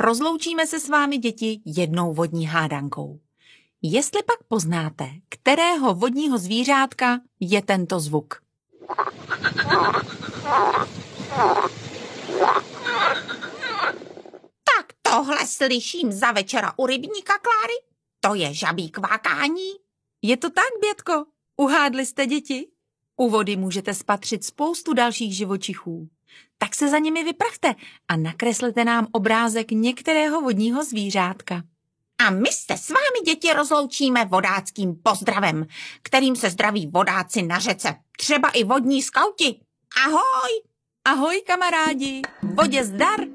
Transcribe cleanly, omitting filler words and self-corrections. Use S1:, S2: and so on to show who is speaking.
S1: rozloučíme se s vámi, děti, jednou vodní hádankou. Jestli pak poznáte, kterého vodního zvířátka je tento zvuk. Tak tohle slyším za večera u rybníka, Kláry? To je žabí kvákání? Je to tak, Bětko? Uhádli jste, děti? U vody můžete spatřit spoustu dalších živočichů. Tak se za nimi vypravte a nakreslete nám obrázek některého vodního zvířátka. A my se s vámi, děti, rozloučíme vodáckým pozdravem, kterým se zdraví vodáci na řece, třeba i vodní skauti. Ahoj! Ahoj, kamarádi! Vodě zdar!